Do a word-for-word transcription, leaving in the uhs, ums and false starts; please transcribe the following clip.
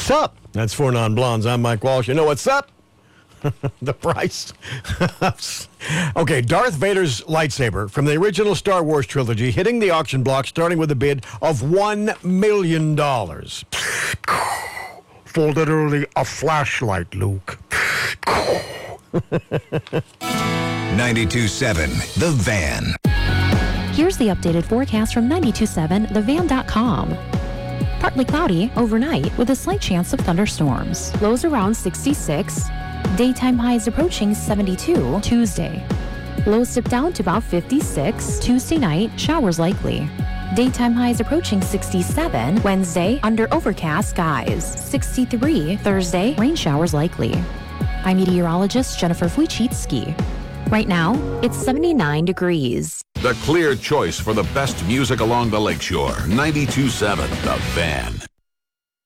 What's up? That's Four Non-Blondes. I'm Mike Walsh. You know what's up? The price. Okay, Darth Vader's lightsaber from the original Star Wars trilogy hitting the auction block starting with a bid of one million dollars. For literally a flashlight, Luke. ninety-two point seven The Van. Here's the updated forecast from ninety-two point seven the van dot com. Partly cloudy overnight with a slight chance of thunderstorms. Lows around sixty-six. Daytime highs approaching seventy-two Tuesday. Lows dip down to about fifty-six. Tuesday night, showers likely. Daytime highs approaching sixty-seven. Wednesday, under overcast skies. sixty-three. Thursday, rain showers likely. I'm meteorologist Jennifer Wojcicki. Right now, it's seventy-nine degrees. The clear choice for the best music along the lakeshore. ninety-two point seven The Van.